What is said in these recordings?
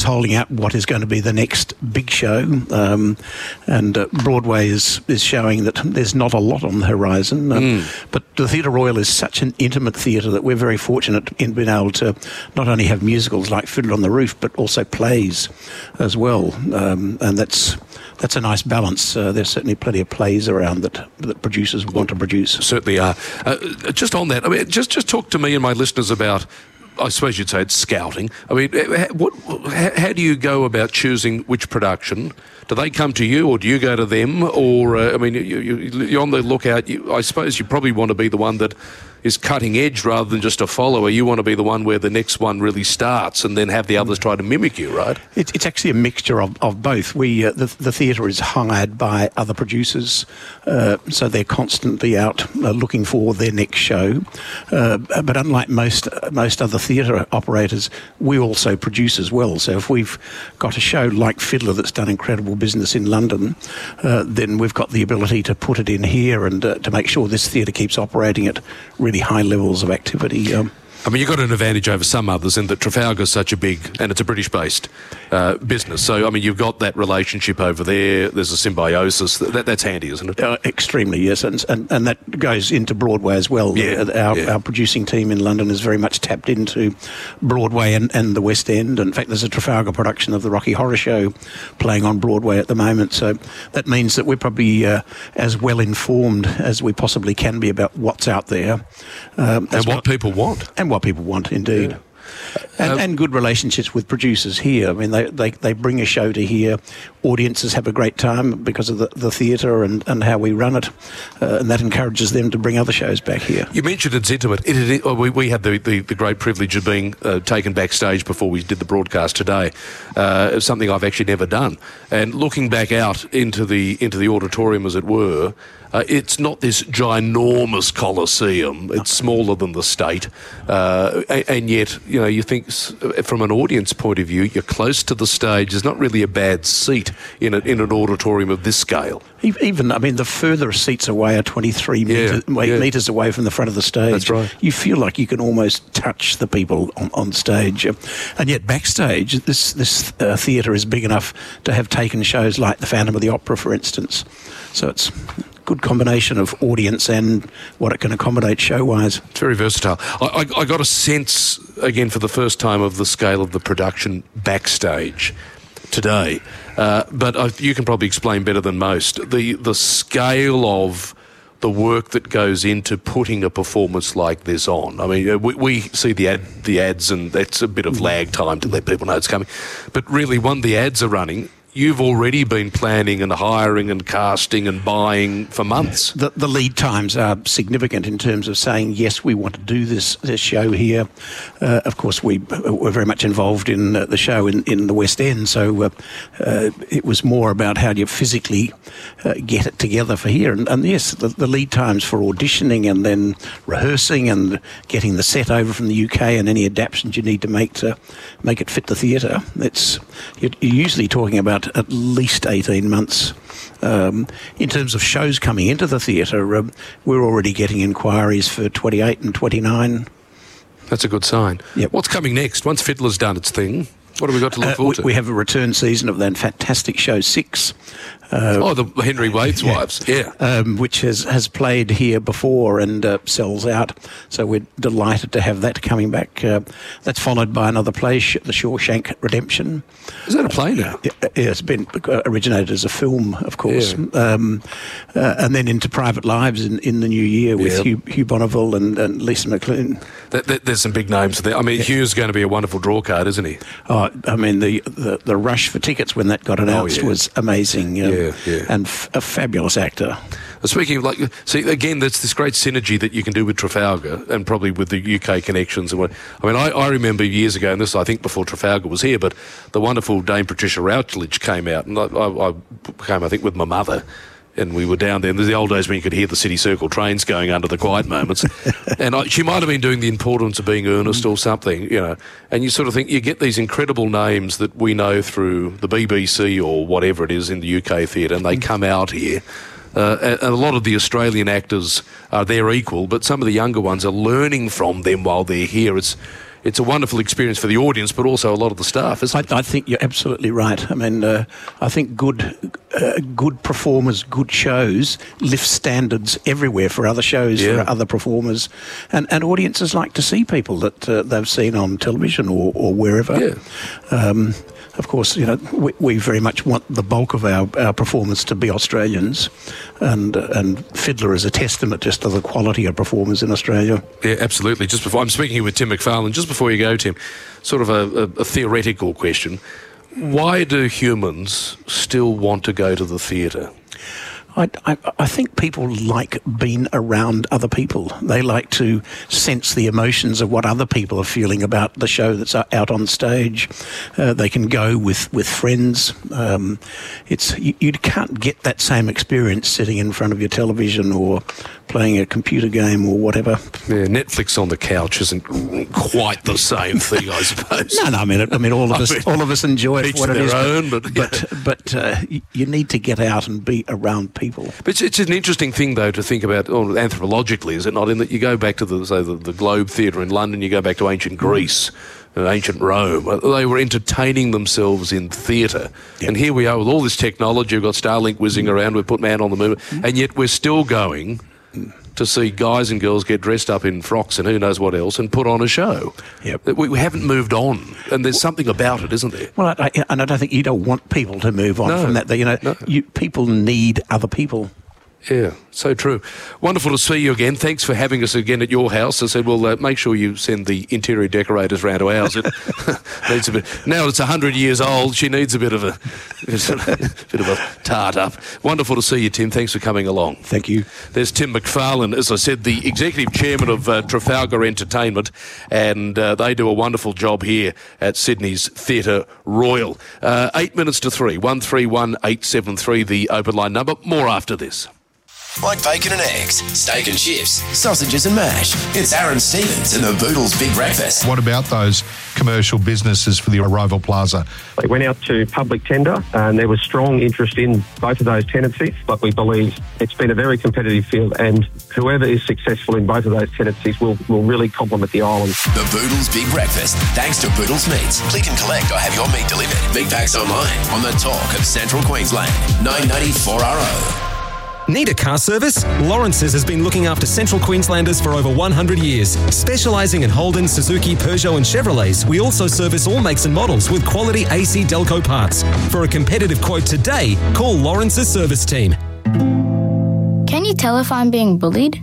holding out what is going to be the next big show, and Broadway is showing that there's not a lot on the horizon. But the Theatre Royal is such an intimate theatre that we're very fortunate in being able to not only have musicals like Fiddler on the Roof, but also plays as well, and that's a nice balance. There's certainly plenty of plays around that producers want to produce. Certainly are. Just on that, I mean, just talk to me and my listeners about, I suppose you'd say it's scouting. I mean, how do you go about choosing which production? Do they come to you, or do you go to them? Or, I mean, you're on the lookout. I suppose you probably want to be the one that is cutting edge rather than just a follower. You want to be the one where the next one really starts and then have the others try to mimic you, right? It's actually a mixture of both. The theatre is hired by other producers, so they're constantly out looking for their next show. But unlike most other theatre operators, we also produce as well. So if we've got a show like Fiddler that's done incredible business in London, then we've got the ability to put it in here and to make sure this theatre keeps operating at really high levels of activity. I mean, you've got an advantage over some others in that Trafalgar's such a big, and it's a British-based business. So, I mean, you've got that relationship over there. There's a symbiosis. That's handy, isn't it? Extremely, yes. And that goes into Broadway as well. Our producing team in London is very much tapped into Broadway and the West End. In fact, there's a Trafalgar production of the Rocky Horror Show playing on Broadway at the moment. So that means that we're probably as well informed as we possibly can be about what's out there. And what people want. And what people want, indeed. And good relationships with producers here. I mean, they bring a show to here. Audiences have a great time because of the theatre and how we run it, and that encourages them to bring other shows back here. You mentioned it's intimate. We had the great privilege of being taken backstage before we did the broadcast today. Something I've actually never done. And looking back out into the auditorium, as it were, it's not this ginormous coliseum. It's smaller than the State, and yet, you think from an audience point of view, you're close to the stage. There's not really a bad seat in an auditorium of this scale. Even, I mean, the further seats away are 23 metres away from the front of the stage. That's right. You feel like you can almost touch the people on stage. And yet backstage, this theatre is big enough to have taken shows like the Phantom of the Opera, for instance. So it's a good combination of audience and what it can accommodate show-wise. It's very versatile. I got a sense, again, for the first time, of the scale of the production backstage today. But you can probably explain better than most the scale of the work that goes into putting a performance like this on. I mean, we see the ads, and that's a bit of lag time to let people know it's coming. But really, when the ads are running, you've already been planning and hiring and casting and buying for months. The lead times are significant in terms of saying, yes, we want to do this show here. Of course, we're very much involved in the show in the West End, so it was more about how do you physically get it together for here. And yes, the lead times for auditioning and then rehearsing and getting the set over from the UK and any adaptations you need to make it fit the theatre. You're usually talking about at least 18 months. In terms of shows coming into the theatre, we're already getting inquiries for 28 and 29. That's a good sign. Yep. What's coming next? Once Fiddler's done its thing, what have we got to look forward to? We have a return season of that fantastic show 6. The Henry Wade's Wives, which has played here before and sells out. So we're delighted to have that coming back. That's followed by another play, The Shawshank Redemption. Is that a play now? It's been originated as a film, of course. Yeah. And then into Private Lives in the new year with Hugh Bonneville and Lisa McClune. There's some big names there. I mean, Hugh's going to be a wonderful draw card, isn't he? Oh, I mean, the rush for tickets when that got announced was amazing. And a fabulous actor. Speaking of, see, again, there's this great synergy that you can do with Trafalgar and probably with the UK connections. And I remember years ago, and this I think before Trafalgar was here, but the wonderful Dame Patricia Routledge came out, and I came, I think, with my mother. And we were down there, and there's the old days when you could hear the City Circle trains going under the quiet moments. And she might have been doing the importance of being earnest or something, And you sort of think, you get these incredible names that we know through the BBC or whatever it is in the UK theatre, and they come out here. And a lot of the Australian actors are their equal, but some of the younger ones are learning from them while they're here. it's a wonderful experience for the audience, but also a lot of the staff, isn't it? I think you're absolutely right. I mean, I think good performers, good shows lift standards everywhere for other shows, for other performers, and audiences like to see people that they've seen on television or wherever. Yeah. Of course, we very much want the bulk of our performers to be Australians, and Fiddler is a testament just to the quality of performers in Australia. Yeah, absolutely. Just before I'm speaking here with Tim McFarlane, just before you go, Tim, sort of a theoretical question. Why do humans still want to go to the theatre? I think people like being around other people. They like to sense the emotions of what other people are feeling about the show that's out on stage. They can go with friends. You can't get that same experience sitting in front of your television or playing a computer game or whatever. Yeah, Netflix on the couch isn't quite the same thing, I suppose. No. I mean, all of us enjoy each what it is. Own, but you need to get out and be around people. But it's an interesting thing, though, to think about anthropologically, is it not? In that you go back to the Globe Theatre in London, you go back to ancient Greece, ancient Rome. They were entertaining themselves in theatre. Yep. And here we are with all this technology. We've got Starlink whizzing around. We've put man on the moon. And yet we're still going to see guys and girls get dressed up in frocks and who knows what else and put on a show. Yep. We haven't moved on, and there's something about it, isn't there? Well, I don't think you don't want people to move on from that. People need other people. Yeah, so true. Wonderful to see you again. Thanks for having us again at your house. I said, well, make sure you send the interior decorators round to ours. It needs a bit. Now it's 100 years old. She needs a bit of a tart up. Wonderful to see you, Tim. Thanks for coming along. Thank you. There's Tim McFarlane, as I said, the executive chairman of Trafalgar Entertainment, and they do a wonderful job here at Sydney's Theatre Royal. 8 minutes to 3, 131 873, the open line number. More after this. Like bacon and eggs, steak and chips, sausages and mash. It's Aaron Stevens and the Boodles Big Breakfast. What about those commercial businesses for the Arrival Plaza? It went out to public tender and there was strong interest in both of those tenancies, but we believe it's been a very competitive field and whoever is successful in both of those tenancies will really complement the island. The Boodles Big Breakfast, thanks to Boodles Meats. Click and collect or have your meat delivered. Big packs online on the talk of Central Queensland. 994RO. Need a car service? Lawrence's has been looking after Central Queenslanders for over 100 years. Specialising in Holden, Suzuki, Peugeot and Chevrolets, we also service all makes and models with quality AC Delco parts. For a competitive quote today, call Lawrence's service team. Can you tell if I'm being bullied?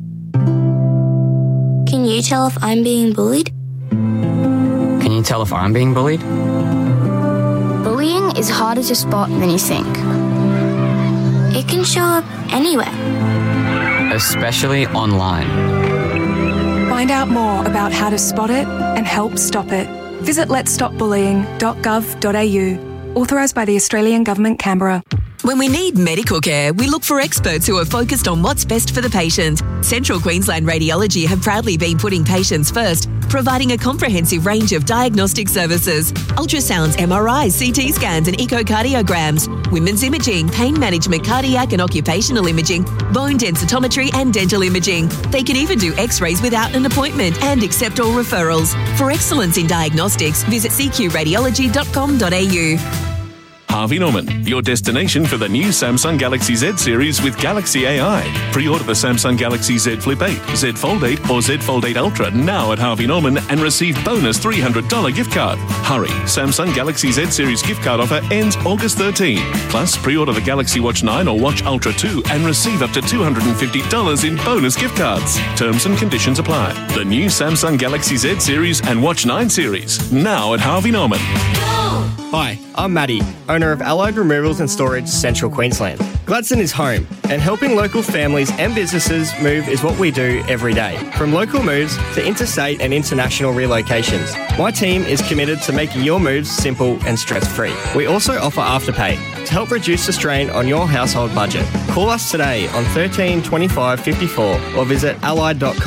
Can you tell if I'm being bullied? Can you tell if I'm being bullied? Bullying is harder to spot than you think. It can show up anywhere. Especially online. Find out more about how to spot it and help stop it. Visit letsstopbullying.gov.au. Authorised by the Australian Government, Canberra. When we need medical care, we look for experts who are focused on what's best for the patient. Central Queensland Radiology have proudly been putting patients first, providing a comprehensive range of diagnostic services. Ultrasounds, MRIs, CT scans and echocardiograms, women's imaging, pain management, cardiac and occupational imaging, bone densitometry and dental imaging. They can even do x-rays without an appointment and accept all referrals. For excellence in diagnostics, visit cqradiology.com.au. Harvey Norman, your destination for the new Samsung Galaxy Z series with Galaxy AI. Pre-order the Samsung Galaxy Z Flip 8, Z Fold 8 or Z Fold 8 Ultra now at Harvey Norman and receive bonus $300 gift card. Hurry, Samsung Galaxy Z series gift card offer ends August 13. Plus, pre-order the Galaxy Watch 9 or Watch Ultra 2 and receive up to $250 in bonus gift cards. Terms and conditions apply. The new Samsung Galaxy Z series and Watch 9 series now at Harvey Norman. Hi, I'm Maddie, owner of Allied Removals and Storage, Central Queensland. Gladstone is home, and helping local families and businesses move is what we do every day. From local moves to interstate and international relocations, my team is committed to making your moves simple and stress-free. We also offer Afterpay to help reduce the strain on your household budget. Call us today on 13 25 54 or visit allied.com.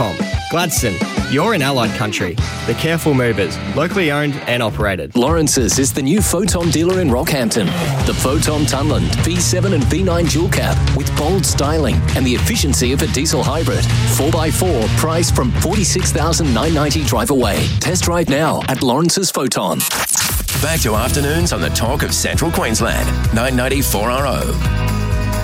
Gladstone, you're in Allied country. The Careful Movers, locally owned and operated. Lawrence's is the new Photon dealer in Rockhampton. The Photon Tunland V7 and V9 dual cab with bold styling and the efficiency of a diesel hybrid. 4x4, price from $46,990 drive away. Test drive now at Lawrence's Photon. Back to afternoons on the Talk of Central Queensland, 990 4RO.